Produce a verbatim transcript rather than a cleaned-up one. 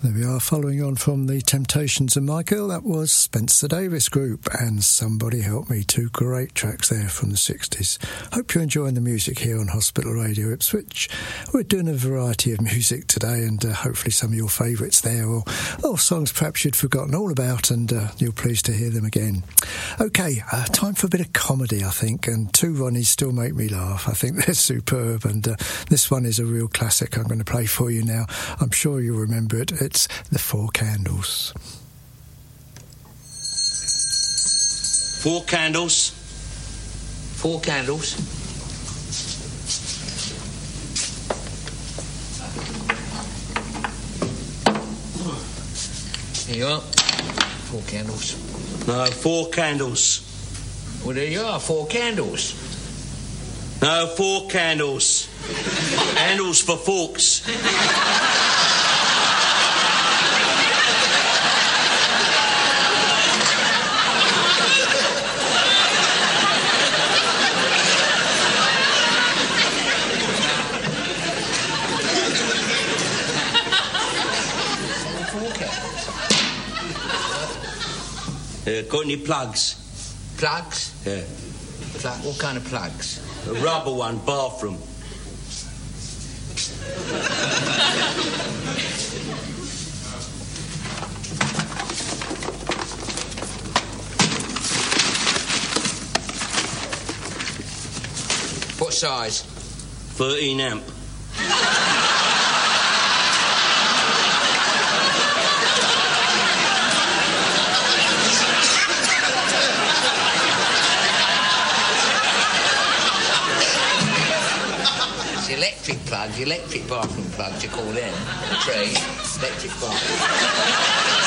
There we are, following on from the Temptations and Michael. That was Spencer Davis Group and Somebody Help Me. Two great tracks there from the sixties. Hope you're enjoying the music here on Hospital Radio Ipswich. We're doing a variety of music today, and uh, hopefully some of your favourites there, or, or songs perhaps you'd forgotten all about, and uh, you're pleased to hear them again. OK, uh, time for a bit of comedy, I think, and two Ronnies still make me laugh. I think they're superb, and uh, this one is a real classic I'm going to play for you now. I'm sure you'll remember it. It's The Four Candles. Four candles. Four candles. Here you are. Four candles. No, four candles. Well, there you are. Four candles. No, four candles. Handles for forks. Uh, got any plugs? Plugs? Yeah. Plug, what kind of plugs? A rubber one, bathroom. What size? thirteen amp. Electric plugs, electric bathroom plugs, you call them. Trade, electric bathroom.